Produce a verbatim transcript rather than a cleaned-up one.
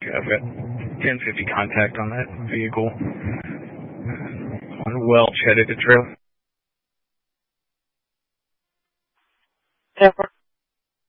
I've got ten fifty contact on that vehicle on Welch headed to trail.